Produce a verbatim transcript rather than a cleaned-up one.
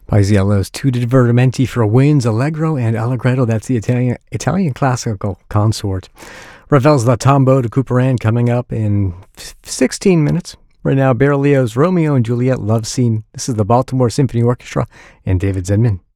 Paisiello's Two Divertimenti for winds, Allegro and Allegretto. That's the Italian Italian classical consort. Ravel's La Tombeau de Couperin coming up in sixteen minutes. Right now, Berlioz' Romeo and Juliet love scene. This is the Baltimore Symphony Orchestra and David Zinman.